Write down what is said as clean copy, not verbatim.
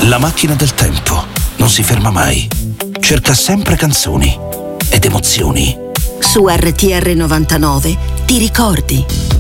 La macchina del tempo non si ferma mai. Cerca sempre canzoni ed emozioni. Su RTR 99 ti ricordi.